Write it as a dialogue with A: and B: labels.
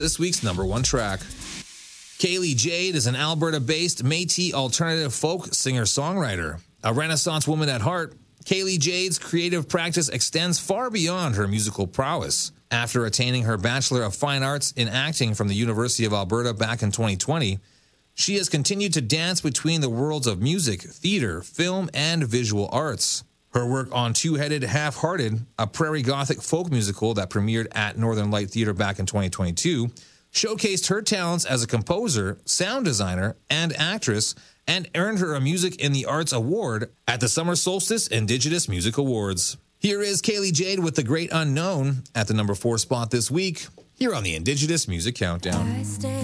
A: This week's number one track. Kaylee Jade is an Alberta-based Métis alternative folk singer-songwriter. A Renaissance woman at heart, Kaylee Jade's creative practice extends far beyond her musical prowess. After attaining her Bachelor of Fine Arts in Acting from the University of Alberta back in 2020, she has continued to dance between the worlds of music, theater, film, and visual arts. Her work on Two-Headed Half-Hearted, a prairie gothic folk musical that premiered at Northern Light Theatre back in 2022, showcased her talents as a composer, sound designer, and actress, and earned her a Music in the Arts Award at the Summer Solstice Indigenous Music Awards. Here is Kaylee Jade with The Great Unknown at the number 4 spot this week, here on the Indigenous Music Countdown.